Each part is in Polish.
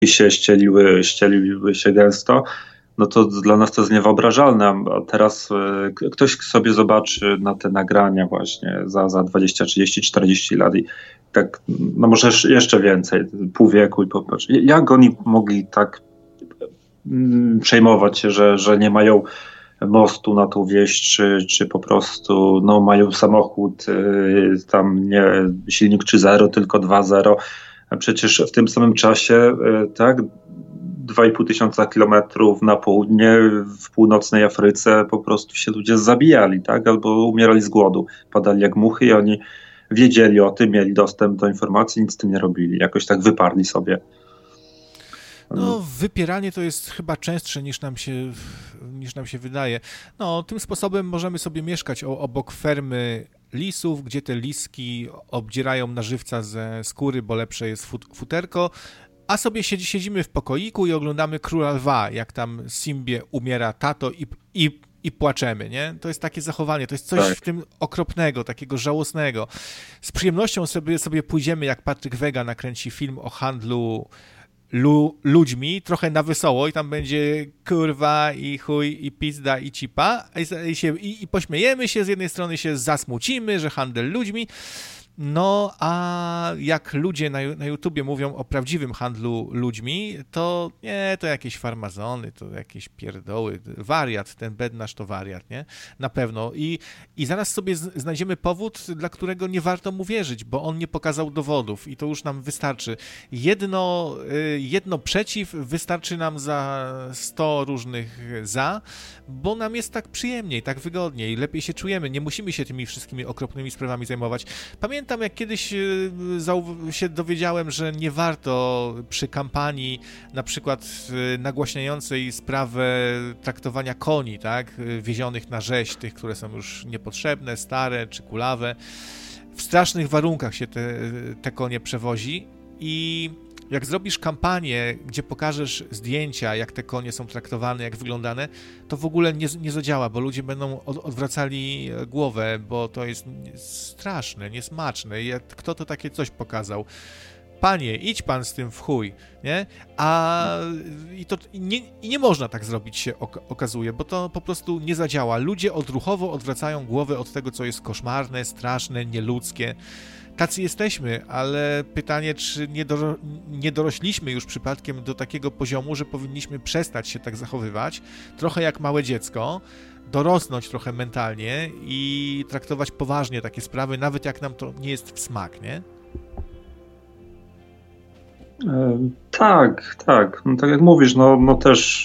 ścieliły się gęsto, no to dla nas to jest niewyobrażalne, a teraz ktoś sobie zobaczy na te nagrania właśnie za 20, 30, 40 lat i tak, no może jeszcze więcej, pół wieku i popatrz, jak oni mogli tak przejmować się, że nie mają mostu na tą wieś, czy po prostu no, mają samochód, tam nie silnik 3.0, tylko 2.0, a przecież w tym samym czasie, tak, 2,5 tysiąca kilometrów na południe, w północnej Afryce po prostu się ludzie zabijali, tak, albo umierali z głodu, padali jak muchy i oni wiedzieli o tym, mieli dostęp do informacji, nic z tym nie robili, jakoś tak wyparli sobie. No, wypieranie to jest chyba częstsze niż nam się wydaje. No, tym sposobem możemy sobie mieszkać obok fermy lisów, gdzie te liski obdzierają na żywca ze skóry, bo lepsze jest futerko, a sobie siedzimy w pokoiku i oglądamy Króla Lwa, jak tam Simbie umiera tato i płaczemy, nie? To jest takie zachowanie, to jest coś w tym okropnego, takiego żałosnego. Z przyjemnością sobie pójdziemy, jak Patryk Wega nakręci film o handlu ludźmi, trochę na wesoło i tam będzie kurwa i chuj i pizda i cipa i pośmiejemy się, z jednej strony się zasmucimy, że handel ludźmi, no a jak ludzie na YouTubie mówią o prawdziwym handlu ludźmi, to nie, to jakieś farmazony, to jakieś pierdoły, wariat, ten bednarz to wariat, nie? Na pewno. I zaraz sobie znajdziemy powód, dla którego nie warto mu wierzyć, bo on nie pokazał dowodów i to już nam wystarczy. Jedno przeciw wystarczy nam za 100 różnych za, bo nam jest tak przyjemniej, tak wygodniej, lepiej się czujemy, nie musimy się tymi wszystkimi okropnymi sprawami zajmować. Pamiętam, jak kiedyś się dowiedziałem, że nie warto przy kampanii na przykład nagłaśniającej sprawę traktowania koni, tak, wiezionych na rzeź, tych, które są już niepotrzebne, stare czy kulawe, w strasznych warunkach się te konie przewozi i jak zrobisz kampanię, gdzie pokażesz zdjęcia, jak te konie są traktowane, jak wyglądane, to w ogóle nie zadziała, bo ludzie będą odwracali głowę, bo to jest straszne, niesmaczne. Kto to takie coś pokazał? Panie, idź pan z tym w chuj, nie? I nie można tak zrobić, się okazuje, bo to po prostu nie zadziała. Ludzie odruchowo odwracają głowę od tego, co jest koszmarne, straszne, nieludzkie. Tacy jesteśmy, ale pytanie, czy nie dorośliśmy już przypadkiem do takiego poziomu, że powinniśmy przestać się tak zachowywać, trochę jak małe dziecko, dorosnąć trochę mentalnie i traktować poważnie takie sprawy, nawet jak nam to nie jest w smak, nie? Tak. No, tak jak mówisz, no też...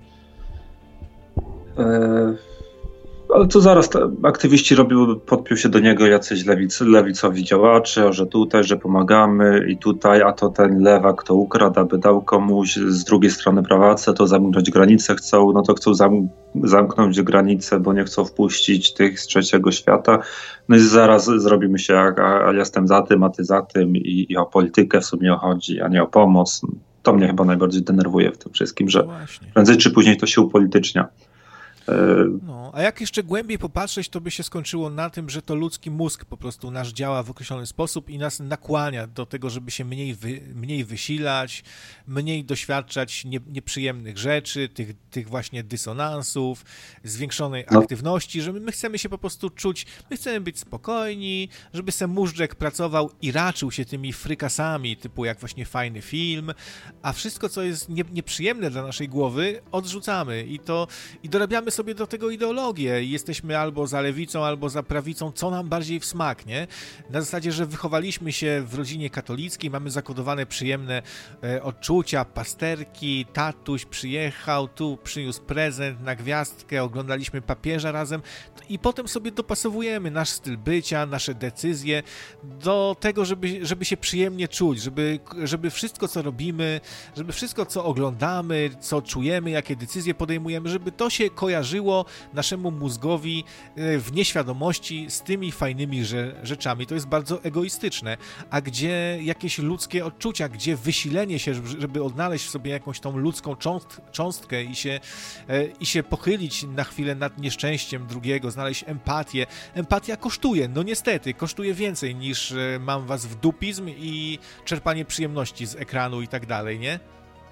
Ale to zaraz aktywiści podpiął się do niego jacyś lewicowi działacze, że tutaj, że pomagamy i tutaj, a to ten lewak to ukradł, aby dał komuś, z drugiej strony prawacy to zamknąć granicę chcą, no to chcą zamknąć granicę, bo nie chcą wpuścić tych z trzeciego świata. No i zaraz zrobimy się, a jestem za tym, a ty za tym i o politykę w sumie chodzi, a nie o pomoc. To mnie chyba najbardziej denerwuje w tym wszystkim, że prędzej czy później to się upolitycznia. No, a jak jeszcze głębiej popatrzeć, to by się skończyło na tym, że to ludzki mózg po prostu nasz działa w określony sposób i nas nakłania do tego, żeby się mniej wysilać, mniej doświadczać nieprzyjemnych rzeczy, tych właśnie dysonansów, zwiększonej aktywności, że my chcemy się po prostu czuć, my chcemy być spokojni, żeby se móżdżek pracował i raczył się tymi frykasami, typu jak właśnie fajny film, a wszystko, co jest nieprzyjemne dla naszej głowy, odrzucamy i dorabiamy sobie do tego ideologię i jesteśmy albo za lewicą, albo za prawicą, co nam bardziej w smak, nie? Na zasadzie, że wychowaliśmy się w rodzinie katolickiej, mamy zakodowane przyjemne odczucia, pasterki, tatuś przyjechał, tu przyniósł prezent na gwiazdkę, oglądaliśmy papieża razem i potem sobie dopasowujemy nasz styl bycia, nasze decyzje do tego, żeby się przyjemnie czuć, żeby wszystko, co robimy, żeby wszystko, co oglądamy, co czujemy, jakie decyzje podejmujemy, żeby to się kojarzyło naszemu mózgowi w nieświadomości z tymi fajnymi rzeczami. To jest bardzo egoistyczne. A gdzie jakieś ludzkie odczucia, gdzie wysilenie się, żeby odnaleźć w sobie jakąś tą ludzką cząstkę i się pochylić na chwilę nad nieszczęściem drugiego, znaleźć empatię. Empatia kosztuje, no niestety, kosztuje więcej niż mam was w dupizm i czerpanie przyjemności z ekranu i tak dalej, nie?